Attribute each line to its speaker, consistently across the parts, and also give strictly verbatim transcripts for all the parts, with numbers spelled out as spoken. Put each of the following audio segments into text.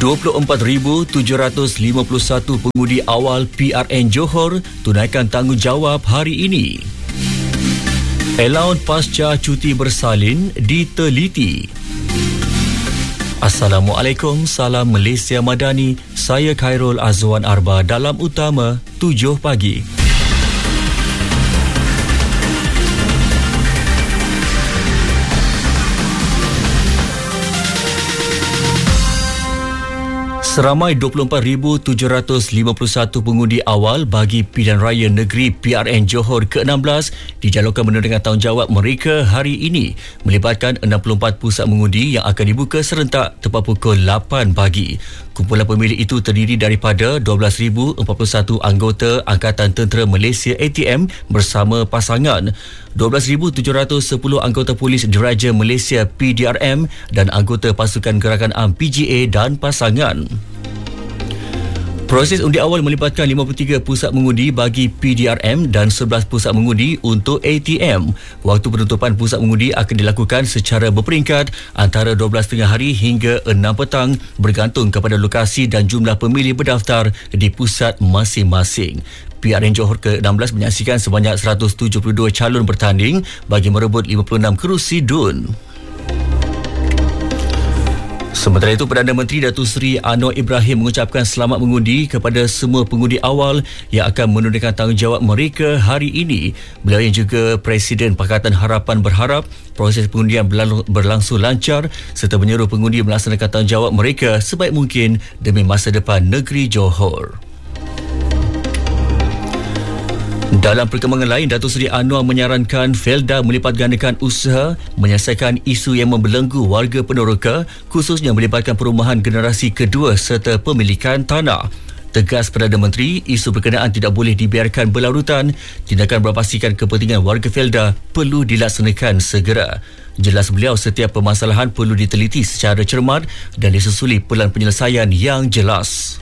Speaker 1: dua puluh empat ribu tujuh ratus lima puluh satu pengundi awal P R N Johor tunaikan tanggungjawab hari ini. Allowance pasca cuti bersalin diteliti. Assalamualaikum, salam Malaysia Madani. Saya Khairul Azwan Arba dalam Utama tujuh pagi. Seramai dua puluh empat ribu tujuh ratus lima puluh satu pengundi awal bagi Pilihan Raya Negeri P R N Johor ke enam belas dijalukan menunaikan tanggungjawab mereka hari ini, melibatkan enam puluh empat pusat mengundi yang akan dibuka serentak tepat pukul lapan pagi. Kumpulan pemilih itu terdiri daripada dua belas ribu empat puluh satu anggota Angkatan Tentera Malaysia A T M bersama pasangan, dua belas ribu tujuh ratus sepuluh anggota Polis Diraja Malaysia P D R M dan anggota Pasukan Gerakan Am P G A dan pasangan. Proses undi awal melibatkan lima puluh tiga pusat mengundi bagi P D R M dan sebelas pusat mengundi untuk A T M. Waktu penutupan pusat mengundi akan dilakukan secara berperingkat antara dua belas tengah hari hingga enam petang bergantung kepada lokasi dan jumlah pemilih berdaftar di pusat masing-masing. P R N Johor ke enam belas menyaksikan sebanyak seratus tujuh puluh dua calon bertanding bagi merebut lima puluh enam kerusi D U N. Sementara itu, Perdana Menteri Datuk Seri Anwar Ibrahim mengucapkan selamat mengundi kepada semua pengundi awal yang akan menunaikan tanggungjawab mereka hari ini. Beliau yang juga Presiden Pakatan Harapan berharap proses pengundian berlangsung lancar serta menyeru pengundi melaksanakan tanggungjawab mereka sebaik mungkin demi masa depan negeri Johor. Dalam perkembangan lain, Datuk Seri Anwar menyarankan Felda melipat gandakan usaha menyelesaikan isu yang membelenggu warga Peneroka, khususnya melibatkan perumahan generasi kedua serta pemilikan tanah. Tegas Perdana Menteri, isu berkenaan tidak boleh dibiarkan berlarutan. Tindakan berpastikan kepentingan warga Felda perlu dilaksanakan segera. Jelas beliau, setiap permasalahan perlu diteliti secara cermat dan disusuli pelan penyelesaian yang jelas.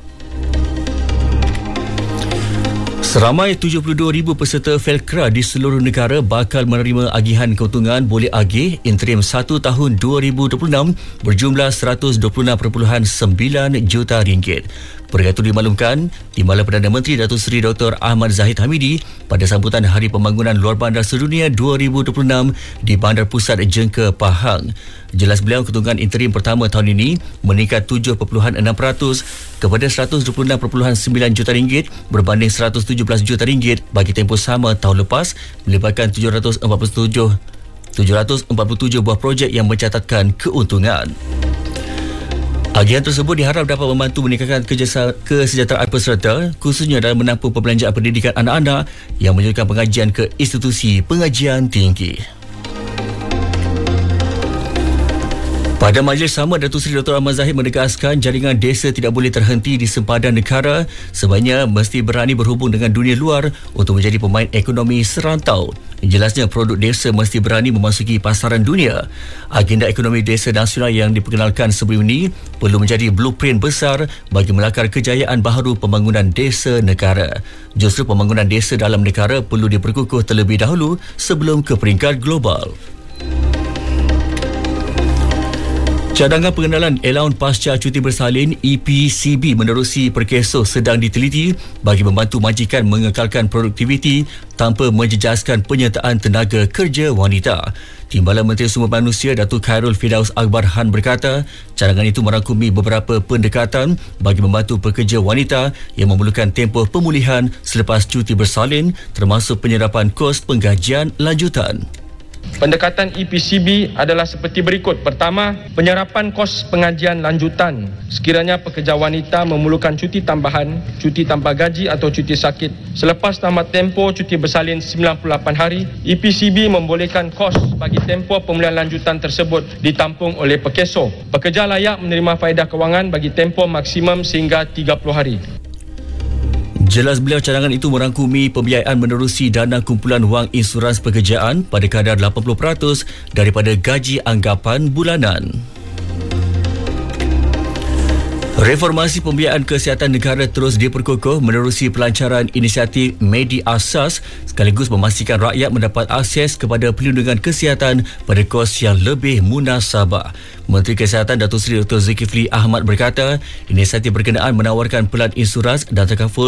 Speaker 1: Seramai tujuh puluh dua ribu peserta Felkra di seluruh negara bakal menerima agihan keuntungan boleh agih interim satu tahun dua ribu dua puluh enam berjumlah seratus dua puluh enam perpuluhan sembilan juta ringgit. Perkara itu dimaklumkan Timbalan Perdana Menteri Datuk Seri Doktor Ahmad Zahid Hamidi pada sambutan Hari Pembangunan Luar Bandar Sedunia dua ribu dua puluh enam di Bandar Pusat Jengka, Pahang. Jelas beliau, keuntungan interim pertama tahun ini meningkat tujuh perpuluhan enam peratus kepada seratus dua puluh enam perpuluhan sembilan juta ringgit berbanding seratus tujuh belas juta ringgit bagi tempoh sama tahun lepas, melibatkan tujuh ratus empat puluh tujuh tujuh ratus empat puluh tujuh buah projek yang mencatatkan keuntungan. Agihan tersebut diharap dapat membantu meningkatkan kesejahteraan peserta, khususnya dalam menampung perbelanjaan pendidikan anak-anak yang menyertakan pengajian ke institusi pengajian tinggi. Pada majlis sama, Datuk Seri Doktor Ahmad Zahid menegaskan jaringan desa tidak boleh terhenti di sempadan negara, sebaliknya mesti berani berhubung dengan dunia luar untuk menjadi pemain ekonomi serantau. Jelasnya, produk desa mesti berani memasuki pasaran dunia. Agenda ekonomi desa nasional yang diperkenalkan sebelum ini perlu menjadi blueprint besar bagi melakar kejayaan baharu pembangunan desa negara. Justru pembangunan desa dalam negara perlu diperkukuh terlebih dahulu sebelum ke peringkat global. Cadangan pengenalan allowance pasca cuti bersalin E P C B menerusi perkeso sedang diteliti bagi membantu majikan mengekalkan produktiviti tanpa menjejaskan penyertaan tenaga kerja wanita. Timbalan Menteri Sumber Manusia Datuk Khairul Firdaus Akbar Han berkata, cadangan itu merangkumi beberapa pendekatan bagi membantu pekerja wanita yang memerlukan tempoh pemulihan selepas cuti bersalin, termasuk penyerapan kos penggajian lanjutan.
Speaker 2: Pendekatan E P C B adalah seperti berikut. Pertama, penyerapan kos pengajian lanjutan. Sekiranya pekerja wanita memerlukan cuti tambahan, cuti tanpa gaji atau cuti sakit selepas tamat tempoh cuti bersalin sembilan puluh lapan hari, E P C B membolehkan kos bagi tempoh pemulihan lanjutan tersebut ditampung oleh pekeso. Pekerja layak menerima faedah kewangan bagi tempoh maksimum sehingga tiga puluh hari.
Speaker 1: Jelas beliau, cadangan itu merangkumi pembiayaan menerusi dana kumpulan wang insurans pekerjaan pada kadar lapan puluh peratus daripada gaji anggapan bulanan. Reformasi pembiayaan kesihatan negara terus diperkukuh menerusi pelancaran inisiatif Medi Asas sekaligus memastikan rakyat mendapat akses kepada perlindungan kesihatan pada kos yang lebih munasabah. Menteri Kesihatan Datuk Seri Doktor Zulkifli Ahmad berkata, inisiatif berkenaan menawarkan pelan insurans dan takaful